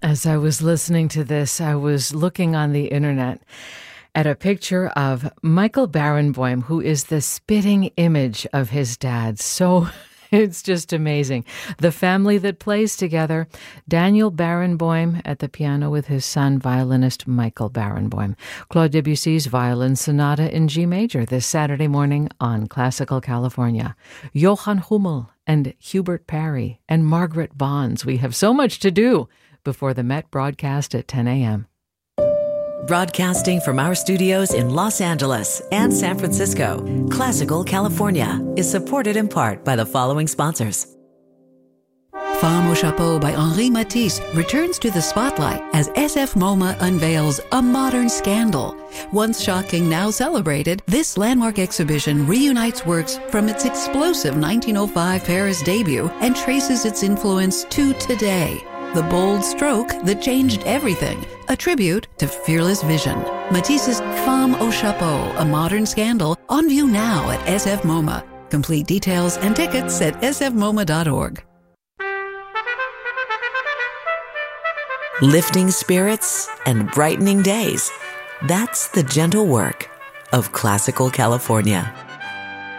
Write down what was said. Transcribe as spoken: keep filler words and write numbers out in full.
As I was listening to this, I was looking on the internet at a picture of Michael Barenboim, who is the spitting image of his dad. So it's just amazing. The family that plays together, Daniel Barenboim at the piano with his son, violinist Michael Barenboim. Claude Debussy's Violin Sonata in G major this Saturday morning on Classical California. Johann Hummel and Hubert Parry and Margaret Bonds. We have so much to do before the Met broadcast at ten a.m. Broadcasting from our studios in Los Angeles and San Francisco, Classical California is supported in part by the following sponsors. Femme au Chapeau by Henri Matisse returns to the spotlight as S F MoMA unveils a modern scandal. Once shocking, now celebrated, this landmark exhibition reunites works from its explosive nineteen oh five Paris debut and traces its influence to today. The bold stroke that changed everything, a tribute to fearless vision. Matisse's Femme au Chapeau, a modern scandal, on view now at S F MoMA. Complete details and tickets at s f moma dot org. Lifting spirits and brightening days. That's the gentle work of Classical California.